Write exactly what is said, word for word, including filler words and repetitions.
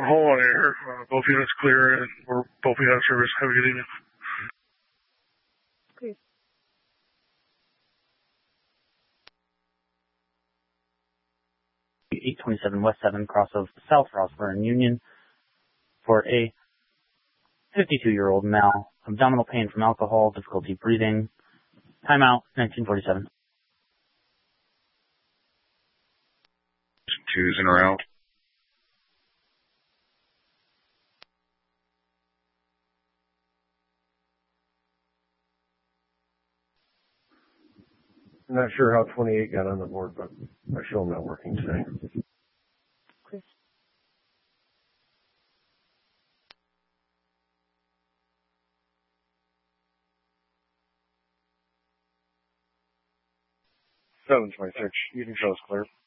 hold on here. Uh, both units clear, and we're both out of service. Have a good evening. Please. eight twenty-seven West seven, cross of South Rossborough and Union for a fifty-two-year-old male, abdominal pain from alcohol, difficulty breathing. Timeout, nineteen forty-seven. Two's in a row. I'm not sure how twenty-eight got on the board, but I show them not working today. Please. seven twenty-six, you can show us clear.